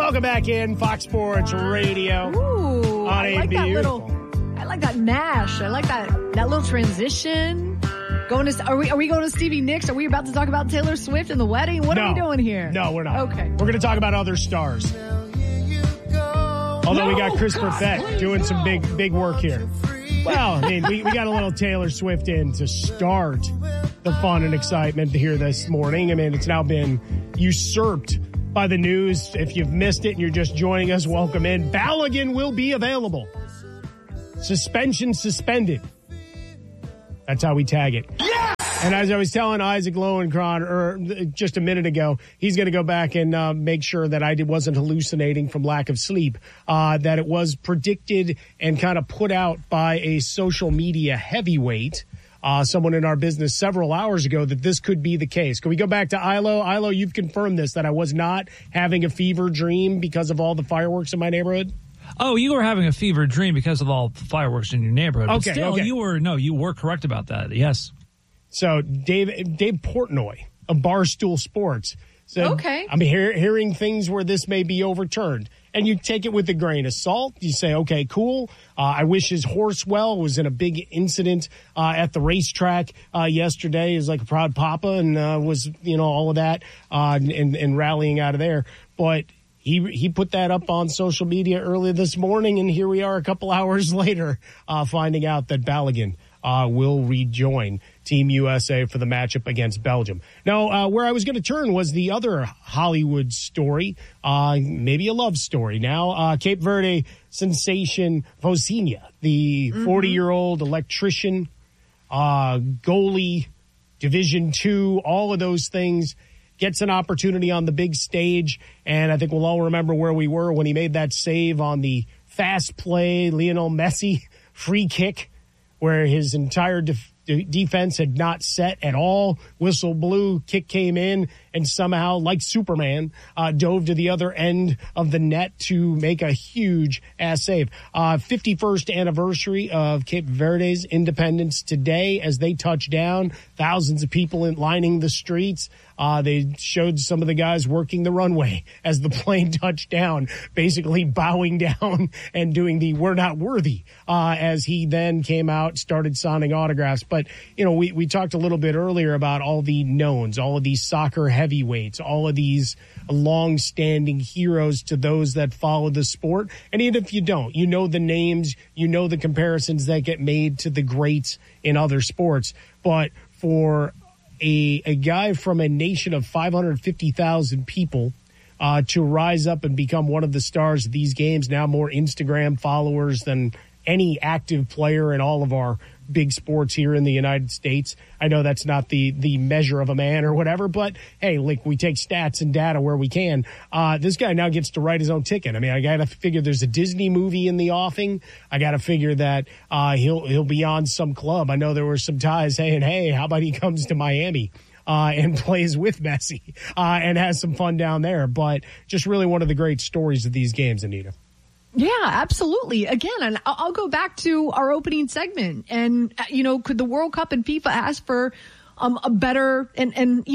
Welcome back in Fox Sports Radio. Ooh, I like that Nash. I like that little transition. Are we going to Stevie Nicks? Are we about to talk about Taylor Swift and the wedding? What are we doing here? No, we're not. Okay. We're going to talk about other stars. Although we got Chris Perfett doing some big work here. Well, I mean, we got a little Taylor Swift in to start the fun and excitement here this morning. I mean, it's now been usurped by the news. If you've missed it and you're just joining us, welcome in. Balogun will be available. Suspension suspended. That's how we tag it. Yes! And as I was telling Isaac Lowenkron just a minute ago, he's going to go back and make sure that I wasn't hallucinating from lack of sleep, that it was predicted and kind of put out by a social media heavyweight, someone in our business several hours ago, that this could be the case. Can we go back to Ilo? Ilo, you've confirmed this, that I was not having a fever dream because of all the fireworks in my neighborhood? Oh, you were having a fever dream because of all the fireworks in your neighborhood. Okay, but still, okay. You were correct about that. Yes. So Dave Portnoy of Barstool Sports said, okay, I'm hearing things where this may be overturned. And you take it with a grain of salt. You say, okay, cool. I wish his horse well. Was in a big incident at the racetrack yesterday. He was like a proud papa and was, all of that and rallying out of there. But He put that up on social media early this morning, and here we are a couple hours later finding out that Balogun will rejoin Team USA for the matchup against Belgium. Now, where I was going to turn was the other Hollywood story, maybe a love story. Now, Cape Verde sensation Vozinha, the 40-year-old electrician, goalie, Division II, all of those things, gets an opportunity on the big stage, and I think we'll all remember where we were when he made that save on the fast play Lionel Messi free kick, where his entire defense had not set at all. Whistle blew, kick came in, and somehow, like Superman, dove to the other end of the net to make a huge ass save. 51st anniversary of Cape Verde's independence today as they touch down. Thousands of people lining the streets. They showed some of the guys working the runway as the plane touched down, basically bowing down and doing the "we're not worthy" as he then came out, started signing autographs. But, we talked a little bit earlier about all the knowns, all of these soccer heavyweights, all of these long-standing heroes to those that follow the sport. And even if you don't, you know the names, you know the comparisons that get made to the greats in other sports. But for a guy from a nation of 550,000 people to rise up and become one of the stars of these games, now more Instagram followers than any active player in all of our big sports here in the United States. I know that's not the measure of a man or whatever, but hey, we take stats and data where we can. This guy now gets to write his own ticket. I mean, I got to figure there's a Disney movie in the offing. I got to figure that he'll be on some club. I know there were some ties saying, hey, how about he comes to Miami and plays with Messi and has some fun down there. But just really one of the great stories of these games, Anita. Yeah, absolutely. Again, and I'll go back to our opening segment. And, could the World Cup and FIFA ask for a better and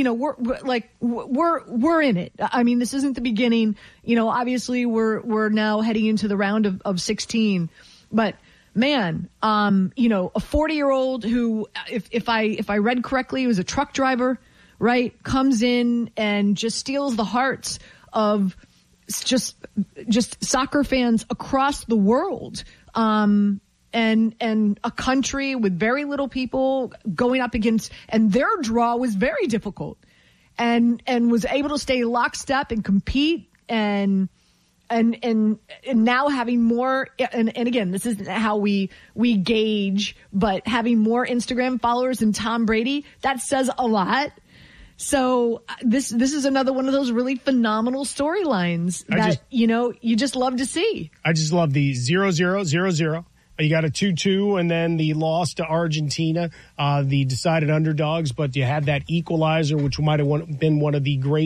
we're in it. I mean, this isn't the beginning. Obviously we're now heading into the round of 16. But man, a 40-year-old who, if I read correctly, was a truck driver, right? Comes in and just steals the hearts of just soccer fans across the world, and a country with very little people going up against, and their draw was very difficult, and was able to stay lockstep and compete, and now having more, and again, this isn't how we gauge, but having more Instagram followers than Tom Brady, that says a lot. So this is another one of those really phenomenal storylines that, you just love to see. I just love the 0-0-0-0. You got a 2-2 and then the loss to Argentina, the decided underdogs, but you had that equalizer, which might have been one of the great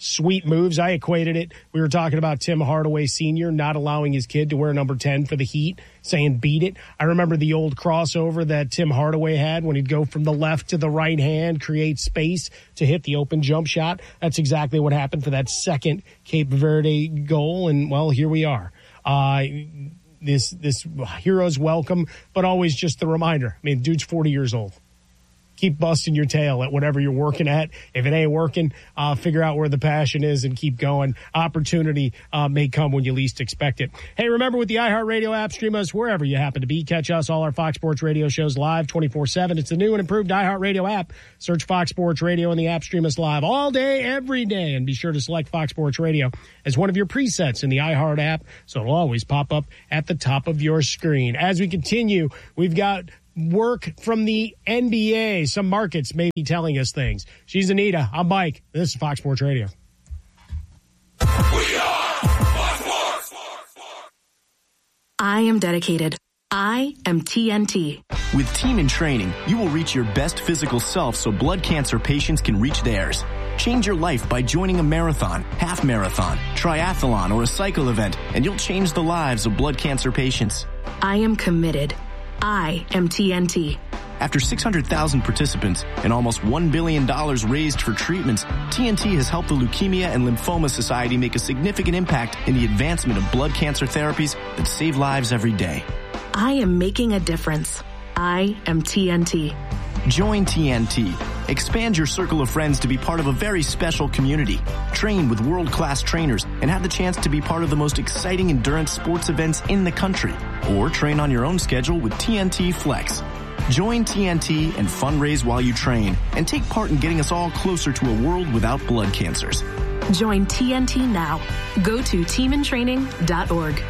sweet moves. I equated it. We were talking about Tim Hardaway Sr. not allowing his kid to wear number 10 for the Heat, saying beat it. I remember the old crossover that Tim Hardaway had when he'd go from the left to the right hand, create space to hit the open jump shot. That's exactly what happened for that second Cape Verde goal, and, well, here we are. This hero's welcome, but always just the reminder. I mean, dude's 40 years old. Keep busting your tail at whatever you're working at. If it ain't working, figure out where the passion is and keep going. Opportunity may come when you least expect it. Hey, remember, with the iHeartRadio app, stream us wherever you happen to be. Catch us, all our Fox Sports Radio shows, live 24/7. It's the new and improved iHeartRadio app. Search Fox Sports Radio in the app. Stream us live all day, every day. And be sure to select Fox Sports Radio as one of your presets in the iHeart app, so it'll always pop up at the top of your screen. As we continue, we've got work from the NBA. Some markets may be telling us things. She's Anita. I'm Mike. This is Fox Sports Radio. We are Fox Sports. I am dedicated. I am TNT. With Team in Training, you will reach your best physical self so blood cancer patients can reach theirs. Change your life by joining a marathon, half marathon, triathlon, or a cycle event, and you'll change the lives of blood cancer patients. I am committed. I am TNT. After 600,000 participants and almost $1 billion raised for treatments, TNT has helped the Leukemia and Lymphoma Society make a significant impact in the advancement of blood cancer therapies that save lives every day. I am making a difference. I am TNT. Join TNT. Expand your circle of friends to be part of a very special community. Train with world-class trainers and have the chance to be part of the most exciting endurance sports events in the country. Or train on your own schedule with TNT Flex. Join TNT and fundraise while you train and take part in getting us all closer to a world without blood cancers. Join TNT now. Go to teamintraining.org.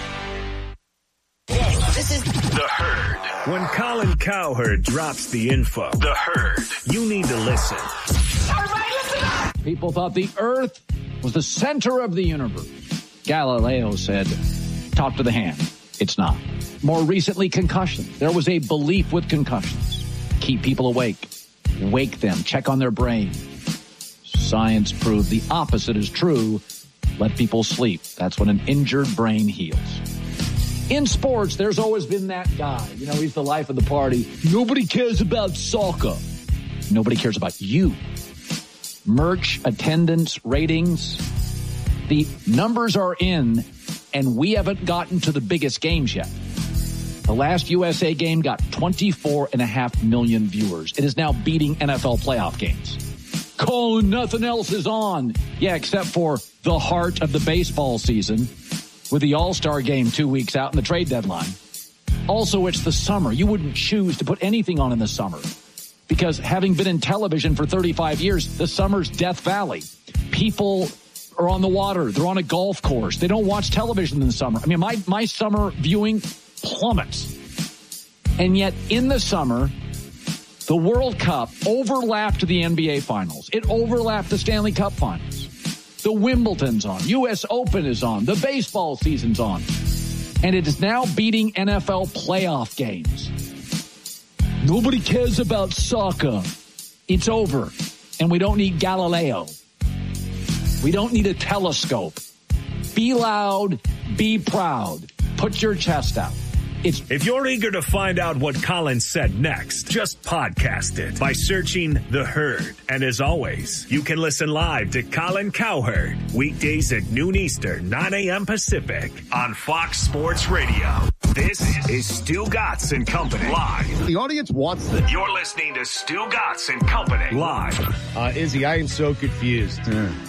This is The Herd. When Colin Cowherd drops the info, The Herd, you need to listen. Everybody listen up! People thought the Earth was the center of the universe. Galileo said, talk to the hand. It's not. More recently, concussions. There was a belief with concussions. Keep people awake. Wake them. Check on their brain. Science proved the opposite is true. Let people sleep. That's when an injured brain heals. In sports, there's always been that guy. You know, he's the life of the party. Nobody cares about soccer. Nobody cares about you. Merch, attendance, ratings. The numbers are in, and we haven't gotten to the biggest games yet. The last USA game got 24.5 million viewers. It is now beating NFL playoff games. Colin, nothing else is on. Yeah, except for the heart of the baseball season, with the All-Star game 2 weeks out and the trade deadline. Also, it's the summer. You wouldn't choose to put anything on in the summer because, having been in television for 35 years, the summer's Death Valley. People are on the water. They're on a golf course. They don't watch television in the summer. I mean, my summer viewing plummets. And yet, in the summer, the World Cup overlapped the NBA Finals. It overlapped the Stanley Cup Finals. The Wimbledon's on. U.S. Open is on. The baseball season's on. And it is now beating NFL playoff games. Nobody cares about soccer. It's over. And we don't need Galileo. We don't need a telescope. Be loud. Be proud. Put your chest out. If you're eager to find out what Colin said next, just podcast it by searching The Herd. And as always, you can listen live to Colin Cowherd weekdays at noon Eastern, 9 a.m. Pacific on Fox Sports Radio. This is Stu Gatz and Company live. The audience wants this. You're listening to Stu Gatz and Company live. Izzy, I am so confused.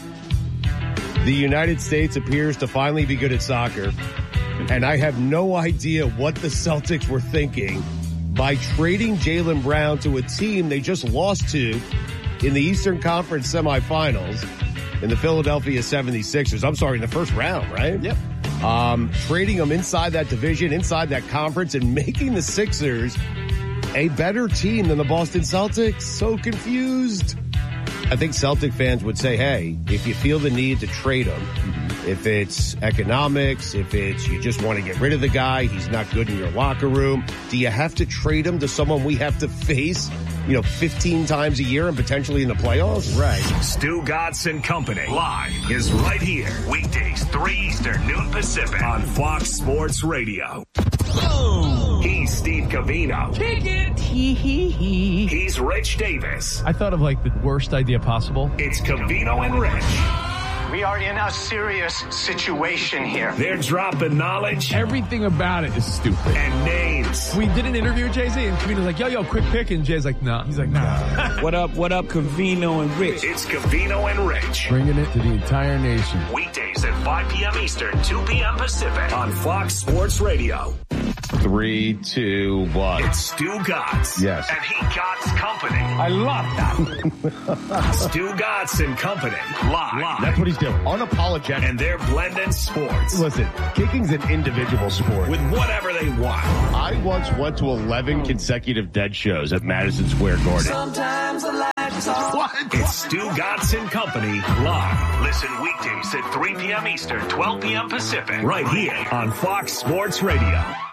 The United States appears to finally be good at soccer. And I have no idea what the Celtics were thinking by trading Jaylen Brown to a team they just lost to in the Eastern Conference semifinals in the Philadelphia 76ers. I'm sorry, in the first round, right? Yep. Trading them inside that division, inside that conference, and making the Sixers a better team than the Boston Celtics. So confused. I think Celtic fans would say, hey, if you feel the need to trade him, if it's economics, if it's you just want to get rid of the guy, he's not good in your locker room, do you have to trade him to someone we have to face 15 times a year and potentially in the playoffs. Right. Stu Gatz and Company live is right here. Weekdays 3 Eastern, noon Pacific on Fox Sports Radio. He's Steve Covino. Kick it. He's Rich Davis. I thought of like the worst idea possible. It's Covino and Rich. We are in a serious situation here. They're dropping knowledge. Everything about it is stupid. And names. We did an interview with Jay-Z, and Covino's like, yo, quick pick. And Jay's like, nah. He's like, nah. What up, Covino and Rich? It's Covino and Rich. Bringing it to the entire nation. Weekdays at 5 p.m. Eastern, 2 p.m. Pacific on Fox Sports Radio. 3, 2, 1. It's Stu Gatz. Yes. And he Gatz Company. I love that. Stu Gatz and Company. Live. That's what he's doing. Unapologetic. And they're blending sports. Listen, kicking's an individual sport. With whatever they want. I once went to 11 consecutive Dead shows at Madison Square Garden. Sometimes the lights off. What? It's Stu Gatz and Company live. Listen weekdays at 3 p.m. Eastern, 12 p.m. Pacific. Right here on Fox Sports Radio.